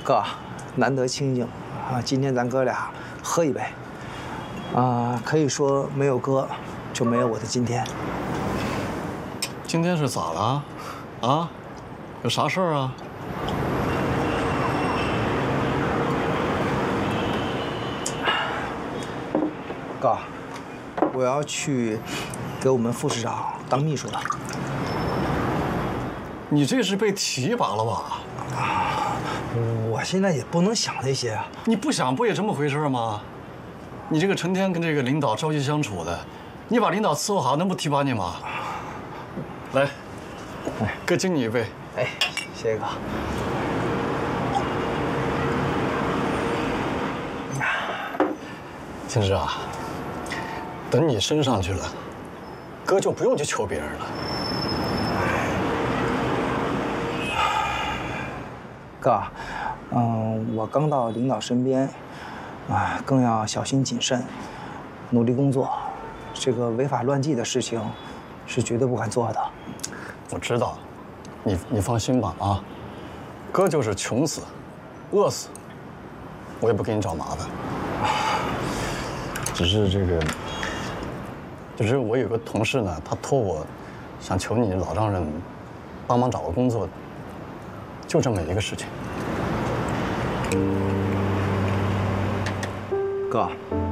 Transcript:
哥，难得清静啊，今天咱哥俩喝一杯。啊，可以说没有哥，就没有我的今天。 今天是咋了？啊，有啥事儿啊？ 哥，我要去给我们副市长当秘书了。 你这是被提拔了吧？ 我现在也不能想那些啊。 你不想不也这么回事吗？你这个成天跟这个领导朝夕相处的，你把领导伺候好，能不提拔你吗？来，哥敬你一杯。 哎，谢谢哥。 金枝啊，等你升上去了，哥就不用去求别人了。 哥，我刚到领导身边，啊，更要小心谨慎，努力工作。这个违法乱纪的事情，是绝对不敢做的。 我知道，你放心吧啊，哥就是穷死、饿死，我也不给你找麻烦。只是我有个同事呢，他托我，想求你老丈人帮忙找个工作，就这么一个事情。 哥，